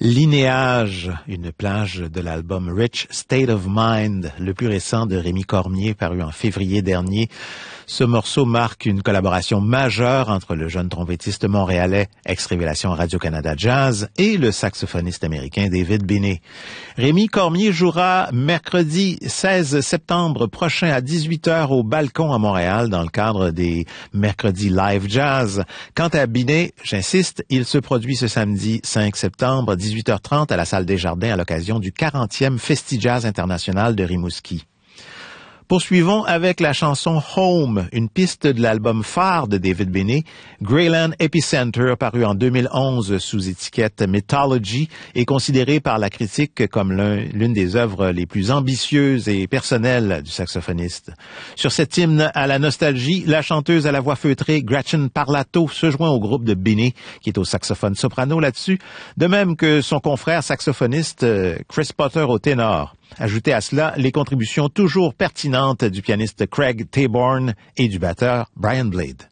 Linéage, une plage de l'album Rich State of Mind, le plus récent de Rémi Cormier, paru en février dernier. Ce morceau marque une collaboration majeure entre le jeune trompettiste montréalais, ex-révélation Radio-Canada Jazz, et le saxophoniste américain David Binet. Rémi Cormier jouera mercredi 16 septembre prochain à 18h au Balcon à Montréal dans le cadre des Mercredis Live Jazz. Quant à Binet, j'insiste, il se produit ce samedi 5 septembre 18h30 à la Salle des Jardins à l'occasion du 40e Festi-Jazz international de Rimouski. Poursuivons avec la chanson Home, une piste de l'album phare de David Binet, Greyland Epicenter, paru en 2011 sous étiquette Mythology, est considéré par la critique comme l'une des œuvres les plus ambitieuses et personnelles du saxophoniste. Sur cet hymne à la nostalgie, la chanteuse à la voix feutrée Gretchen Parlato se joint au groupe de Binet, qui est au saxophone soprano là-dessus, de même que son confrère saxophoniste Chris Potter au ténor. Ajoutez à cela les contributions toujours pertinentes du pianiste Craig Taborn et du batteur Brian Blade.